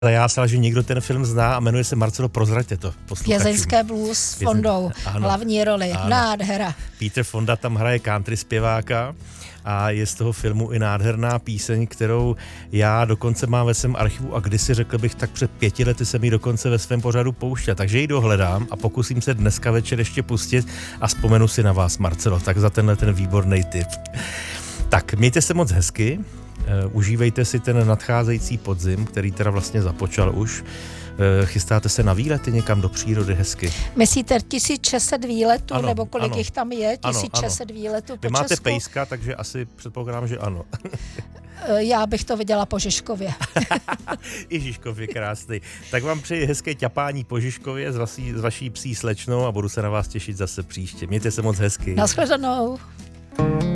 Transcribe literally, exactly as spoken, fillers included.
Ale já se, že někdo ten film zná a jmenuje se Marcelo, prozraďte to posluchačům. Vězeňské blues s Fondou, Ano. hlavní roli, Ano. nádhera. Peter Fonda tam hraje country zpěváka a je z toho filmu i nádherná píseň, kterou já dokonce mám ve svém archivu a kdysi řekl bych, tak před pěti lety jsem ji dokonce ve svém pořadu pouštěl. Takže ji dohledám a pokusím se dneska večer ještě pustit a vzpomenu si na vás, Marcelo. Tak za tenhle ten výborný tip. Tak, mějte se moc hezky, uh, užívejte si ten nadcházející podzim, který teda vlastně započal už. Uh, chystáte se na výlety někam do přírody hezky? Myslíte tisíc šest set výletů, Ano, nebo kolik ano. jich tam je? Ano, tisíc šest set výletů po Vy máte Česku? pejska, takže asi předpokládám, že ano. Já bych to viděla po Žižkově. I Žižkov je krásný. Tak vám přeji hezké ťapání po Žižkově s vaší, s vaší psí slečnou a budu se na vás těšit zase příště. Mějte se moc hezky. Naschledanou.